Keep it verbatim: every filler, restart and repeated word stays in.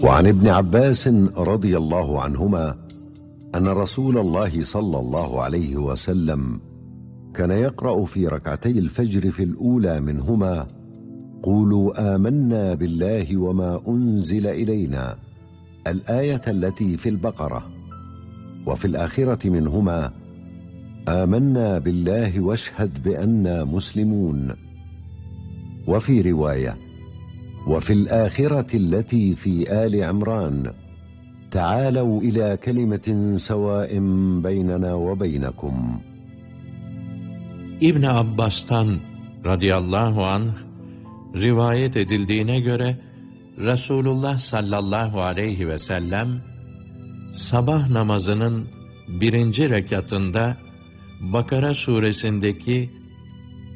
وعن ابن عباس رضي الله عنهما أن رسول الله صلى الله عليه وسلم كان يقرأ في ركعتي الفجر في الأولى منهما: قولوا آمنا بالله وما أنزل إلينا، الآية التي في البقرة، وفي الآخرة منهما: آمنا بالله واشهد بأننا مسلمون. وفي رواية: وفي الآخرة التي في آل عمران: تعالوا إلى كلمة سواء بيننا وبينكم. İbn Abbas'tan radıyallahu anh rivayet edildiğine göre Resulullah sallallahu aleyhi ve sellem sabah namazının birinci rekatında Bakara suresindeki